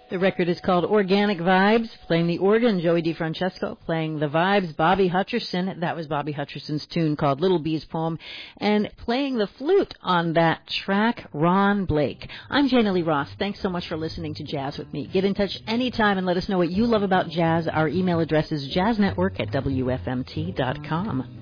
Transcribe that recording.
The record is called Organic Vibes. Playing the organ, Joey DeFrancesco. Playing the vibes, Bobby Hutcherson. That was Bobby Hutcherson's tune called Little Bee's Poem. And playing the flute on that track, Ron Blake. I'm Jana Lee Ross. Thanks so much for listening to Jazz with me. Get in touch anytime and let us know what you love about jazz. Our email address is jazznetwork@wfmt.com.